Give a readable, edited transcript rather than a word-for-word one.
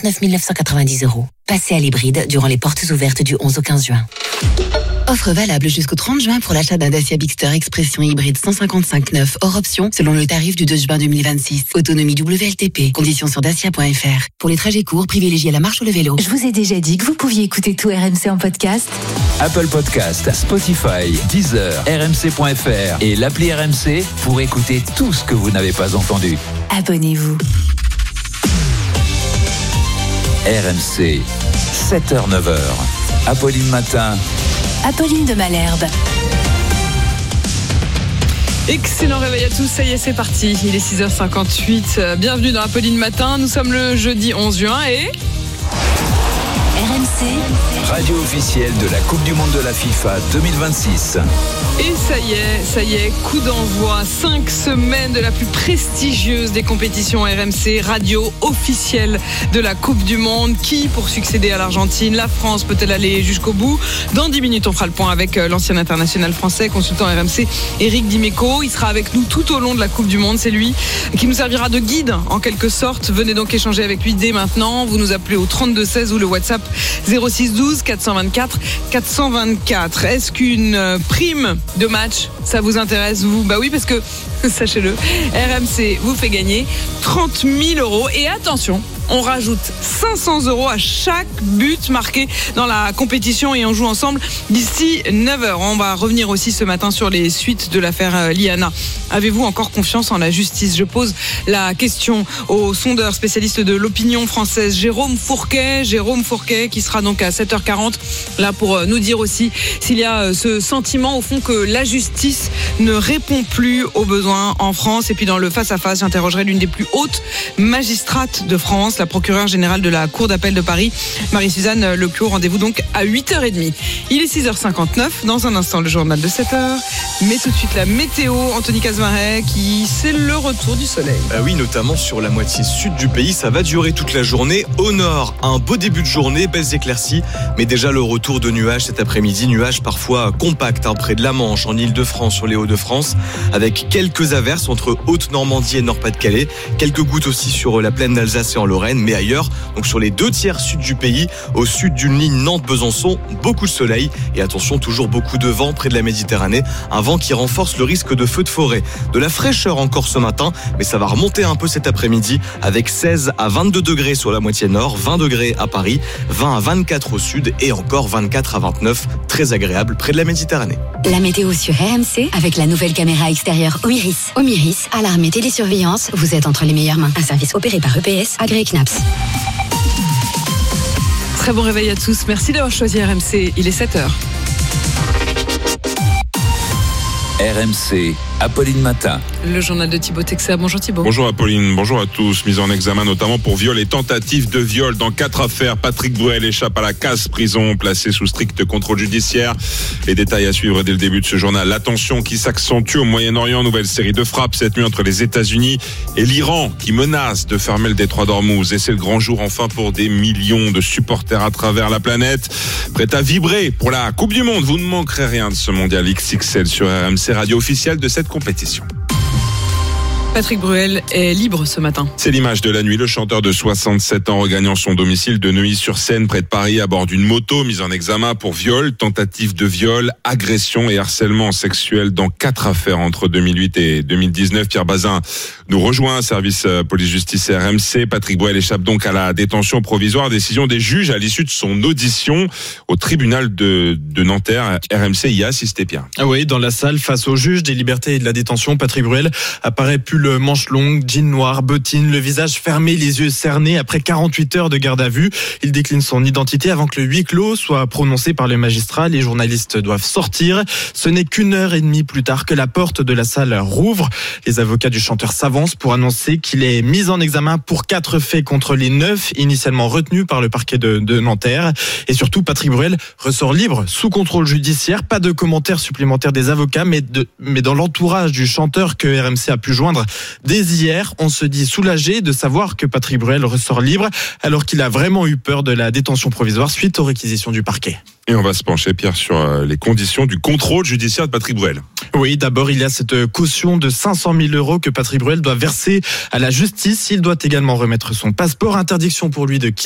49 990 €. Passez à l'hybride durant les portes ouvertes du 11 au 15 juin. Offre valable jusqu'au 30 juin pour l'achat d'un Dacia Bigster Expression hybride 155/9 hors option selon le tarif du 2 juin 2026. Autonomie WLTP. Conditions sur dacia.fr. Pour les trajets courts, privilégiez la marche ou le vélo. Je vous ai déjà dit que vous pouviez écouter tout RMC en podcast. Apple Podcast, Spotify, Deezer, RMC.fr et l'appli RMC pour écouter tout ce que vous n'avez pas entendu. Abonnez-vous. RMC, 7h-9h. Apolline Matin. Apolline de Malherbe. Excellent réveil à tous, ça y est, c'est parti. Il est 6h58. Bienvenue dans Apolline Matin. Nous sommes le jeudi 11 juin et... RMC, Radio officielle de la Coupe du Monde de la FIFA 2026. Et ça y est, coup d'envoi. 5 semaines de la plus prestigieuse des compétitions RMC, radio officielle de la Coupe du Monde. Qui pour succéder à l'Argentine? La France peut-elle aller jusqu'au bout? Dans 10 minutes, on fera le point avec l'ancien international français, consultant RMC, Eric Dimeco. Il sera avec nous tout au long de la Coupe du Monde. C'est lui qui nous servira de guide, en quelque sorte. Venez donc échanger avec lui dès maintenant. Vous nous appelez au 3216 ou le WhatsApp 06 12 424 424. Est-ce qu'une prime de match, ça vous intéresse, vous? Bah oui, parce que, sachez-le, RMC vous fait gagner 30 000 €. Et attention, on rajoute 500 € à chaque but marqué dans la compétition et on joue ensemble d'ici 9h. On va revenir aussi ce matin sur les suites de l'affaire Liana. Avez-vous encore confiance en la justice? Je pose la question au sondeur spécialiste de l'opinion française, Jérôme Fourquet, qui sera donc à 7h40 là pour nous dire aussi s'il y a ce sentiment au fond que la justice ne répond plus aux besoins en France. Et puis dans le face-à-face, j'interrogerai l'une des plus hautes magistrates de France, la procureure générale de la Cour d'appel de Paris, Marie-Suzanne Leclos. Rendez-vous donc à 8h30. Il est 6h59. Dans un instant, le journal de 7h. Mais tout de suite, la météo. Anthony Casmaret, c'est le retour du soleil. Oui, notamment sur la moitié sud du pays. Ça va durer toute la journée. Au nord, un beau début de journée, belles éclaircies. Mais déjà le retour de nuages cet après-midi. Nuages parfois compacts, près de la Manche, en Ile-de-France, sur les Hauts-de-France. Avec quelques averses entre Haute-Normandie et Nord-Pas-de-Calais. Quelques gouttes aussi sur la plaine d'Alsace et en Lorraine. Mais ailleurs, donc sur les 2/3 sud du pays, au sud d'une ligne Nantes-Besançon, beaucoup de soleil et attention, toujours beaucoup de vent près de la Méditerranée, un vent qui renforce le risque de feux de forêt. De la fraîcheur encore ce matin, mais ça va remonter un peu cet après-midi avec 16 à 22 degrés sur la moitié nord, 20 degrés à Paris, 20 à 24 au sud et encore 24 à 29, très agréable près de la Méditerranée. La météo sur RMC avec la nouvelle caméra extérieure Omiris. Omiris, alarme et télésurveillance, vous êtes entre les meilleures mains. Un service opéré par EPS, agréé CNAPS. Très bon réveil à tous. Merci d'avoir choisi RMC. Il est 7h. RMC, Apolline Matin. Le journal de Thibaut Texer. Bonjour Thibaut. Bonjour Apolline, bonjour à tous. Mise en examen notamment pour viol et tentative de viol dans 4 affaires. Patrick Bruel échappe à la casse-prison, placé sous strict contrôle judiciaire. Les détails à suivre dès le début de ce journal. La tension qui s'accentue au Moyen-Orient. Nouvelle série de frappes cette nuit entre les États-Unis et l'Iran qui menace de fermer le détroit d'Ormuz. Et c'est le grand jour enfin pour des millions de supporters à travers la planète. Prêts à vibrer pour la Coupe du Monde. Vous ne manquerez rien de ce mondial XXL sur RMC, radio officielle de cette compétition. Patrick Bruel est libre ce matin. C'est l'image de la nuit. Le chanteur de 67 ans regagnant son domicile de Neuilly-sur-Seine, près de Paris, à bord d'une moto, mise en examen pour viol, tentative de viol, agression et harcèlement sexuel dans 4 affaires entre 2008 et 2019. Pierre Bazin nous rejoint, service police-justice RMC. Patrick Bruel échappe donc à la détention provisoire. Décision des juges à l'issue de son audition au tribunal de Nanterre. RMC y a assisté, Pierre. Ah oui, dans la salle, face au juge des libertés et de la détention, Patrick Bruel apparaît pull manche longue, jean noir, bottines, le visage fermé, les yeux cernés. Après 48 heures de garde à vue, il décline son identité avant que le huis clos soit prononcé par les magistrats. Les journalistes doivent sortir. Ce n'est qu'une heure et demie plus tard que la porte de la salle rouvre. Les avocats du chanteur s'avancent pour annoncer qu'il est mis en examen pour 4 faits contre les 9 initialement retenus par le parquet de Nanterre. Et surtout, Patrick Bruel ressort libre, sous contrôle judiciaire. Pas de commentaires supplémentaires des avocats, mais dans l'entourage du chanteur que RMC a pu joindre dès hier, on se dit soulagé de savoir que Patrick Bruel ressort libre alors qu'il a vraiment eu peur de la détention provisoire suite aux réquisitions du parquet. Et on va se pencher, Pierre, sur les conditions du contrôle judiciaire de Patrick Bruel. Oui, d'abord, il y a cette caution de 500 000 € que Patrick Bruel doit verser à la justice. Il doit également remettre son passeport. Interdiction pour lui de quitter